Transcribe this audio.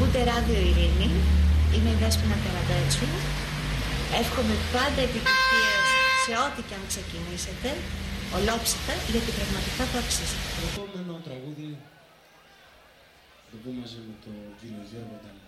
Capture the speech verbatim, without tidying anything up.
Ακούτε Ράδιο Ειρήνη, είμαι η Δέσποινα Καραντέτσου. Εύχομαι πάντα επιτυχίες σε ό,τι και αν ξεκινήσετε, ολόψυχα, γιατί πραγματικά το αξίζετε. Το επόμενο τραγούδι το πω μαζί με τον κύριο Γιώργο